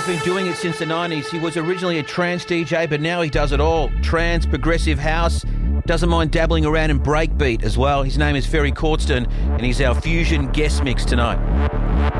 guy's been doing it since the 90s. He was originally a trance DJ, but now he does it all. Trance, progressive house, doesn't mind dabbling around in breakbeat as well. His name is Ferry Cortston, and he's our Fusion guest mix tonight.